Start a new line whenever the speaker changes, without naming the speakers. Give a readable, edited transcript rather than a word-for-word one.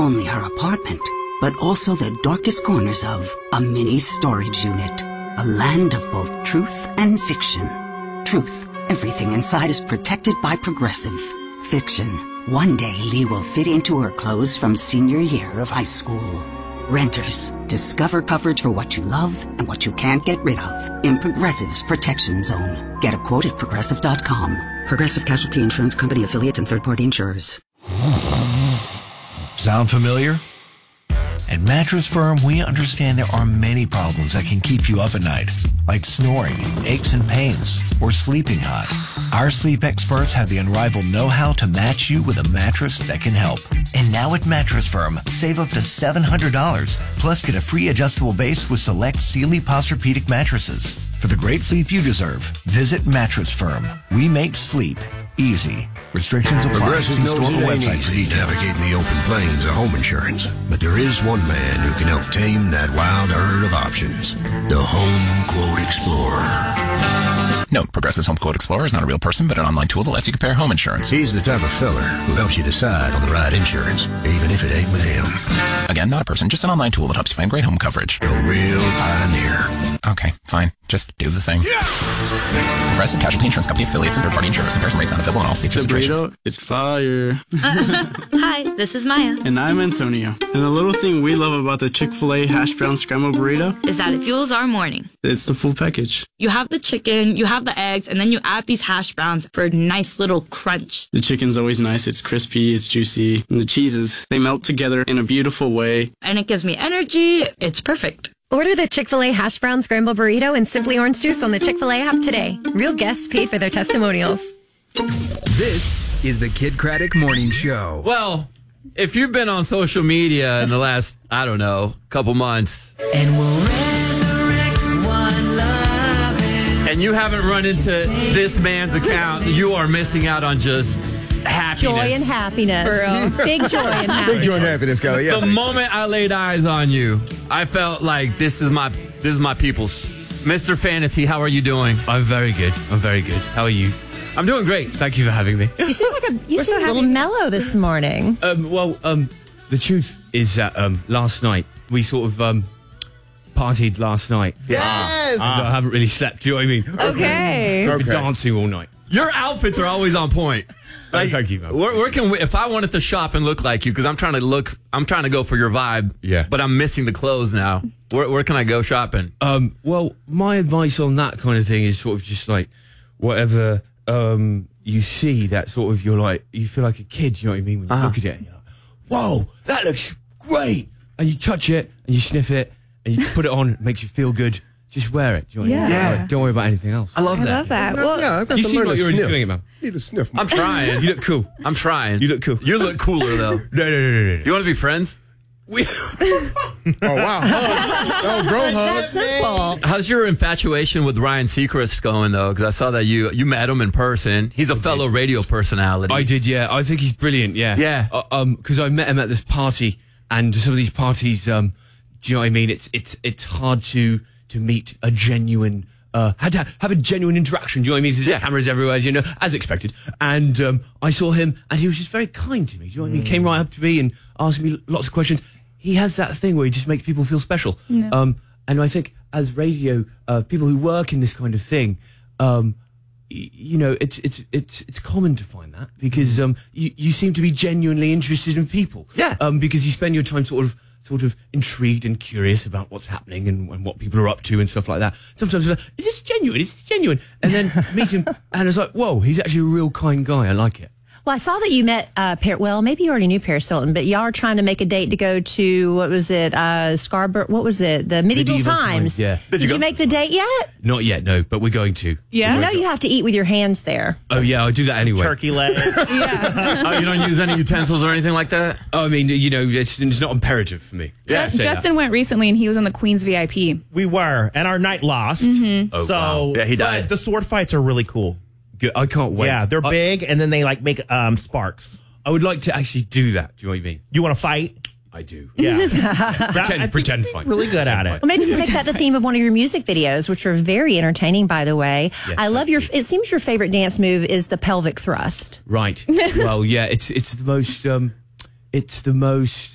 only her apartment, but also the darkest corners of a mini storage unit. A land of both truth and fiction. Truth, everything inside is protected by Progressive. Fiction, one day Lee will fit into her clothes from senior year of high school. Renters, discover coverage for what you love and what you can't get rid of in Progressive's Protection Zone. Get a quote at Progressive.com. Progressive Casualty Insurance Company, affiliates, and third-party insurers.
Sound familiar? At Mattress Firm, we understand there are many problems that can keep you up at night, like snoring, aches and pains, or sleeping hot. Our sleep experts have the unrivaled know-how to match you with a mattress that can help. And now at Mattress Firm, save up to $700, plus get a free adjustable base with select Sealy Posturepedic mattresses. For the great sleep you deserve, visit Mattress Firm. We make sleep easy. Restrictions apply.
Progressive knows it ain't easy navigating the open plains of home insurance, but there is one man who can help tame that wild herd of options. The Home Quote Explorer.
Note, Progressive's Home Quote Explorer is not a real person, but an online tool that lets you compare home insurance.
He's the type of feller who helps you decide on the right insurance, even if it ain't with him.
Again, not a person, just an online tool that helps you find great home coverage.
A real pioneer.
Okay, fine. Just do the thing. Yeah! Progressive Casualty Insurance Company, affiliates, and third-party insurers. Comparison rates not available in all states or situations.
Burrito, it's fire.
Hi, this is Maya.
And I'm Antonio. And the little thing we love about the Chick-fil-A hash brown scrambled burrito
is that it fuels our morning.
It's the full package.
You have the chicken, you have the eggs, and then you add these hash browns for a nice little crunch.
The chicken's always nice. It's crispy, it's juicy. And the cheeses, they melt together in a beautiful way.
And it gives me energy. It's perfect.
Order the Chick-fil-A hash brown scrambled burrito and Simply Orange Juice on the Chick-fil-A app today. Real guests paid for their testimonials.
This is the Kid Craddock Morning Show.
Well, if you've been on social media in the last, I don't know, couple months,
and we'll resurrect one love,
and you haven't run into this man's account, you are missing out on just happiness.
Joy and happiness. Big joy and happiness.
Big joy and happiness, go. Yeah.
The moment I laid eyes on you, I felt like this is my people's. Mr. Fantasy, how are you doing?
I'm very good. How are you?
I'm doing great.
Thank you for having me.
You seem like you seem a little mellow this morning.
The truth is that last night we sort of partied last night.
Yes.
I haven't really slept. Do you know what I mean?
Okay.
I've been dancing all night.
Your outfits are always on point.
Like, thank you, man.
Where can we, if I wanted to shop and look like you, because I'm trying to go for your vibe.
Yeah.
But I'm missing the clothes now. Where can I go shopping?
Well, my advice on that kind of thing is sort of just like whatever you see that sort of you feel like a kid. You know what I mean? When you look at it, and you're like, whoa, that looks great, and you touch it and you sniff it and you put it on. It makes you feel good. Just wear it. Do you know what I mean?
Yeah.
Don't worry about anything else.
I love that.
I love that. Well,
Yeah, I've got
You
to
seem
learn
like
to
you're already
sniff.
doing it, man.
Need to sniff.
I'm trying.
You look cool.
I'm trying.
You look cool.
You look cooler though.
No.
You want to be friends?
Oh, wow. That was bro
it's that
hug.
simple.
How's your infatuation with Ryan Seacrest going though? Because I saw that you met him in person. He's a fellow radio personality.
I did, yeah. I think he's brilliant, yeah.
Yeah.
Because I met him at this party, and some of these parties, do you know what I mean? It's hard to meet a genuine. Had to have a genuine interaction. Do you know what I mean? There's cameras everywhere, you know, as expected. And I saw him, and he was just very kind to me. Do you know what I mean? He came right up to me and asked me lots of questions. He has that thing where he just makes people feel special.
No.
And I think as radio people who work in this kind of thing, you know, it's common to find that because you seem to be genuinely interested in people.
Yeah.
Because you spend your time sort of intrigued and curious about what's happening and what people are up to and stuff like that. Sometimes it's like, is this genuine? Is this genuine? And then meet him, and it's like, whoa, he's actually a real kind guy. I like it.
Well, I saw that you met, well, maybe you already knew Paris Hilton, but y'all are trying to make a date to go to, what was it, Scarborough, what was it, the Medieval Times.
Yeah.
Did you make the date yet?
Not yet, no, but we're going to.
Yeah. You know you have to eat with your hands there.
Oh, yeah, I do that anyway.
Turkey leg.
Yeah.
Oh, you don't use any utensils or anything like that?
I mean, you know, it's not imperative for me.
Yeah.
Justin went recently, and he was in the Queen's VIP.
We were, and our night lost.
Oh,
so,
wow.
Yeah, he died.
But the sword fights are really cool.
Good. I can't wait.
Yeah, they're big, and then they like make sparks.
I would like to actually do that. Do you know what I mean?
You want to fight?
I do.
Yeah.
Pretend fight.
Really good at it.
Well, maybe you can make that the theme of one of your music videos, which are very entertaining, by the way.
Yeah,
I love it seems your favorite dance move is the pelvic thrust.
Right. Well, yeah, it's the most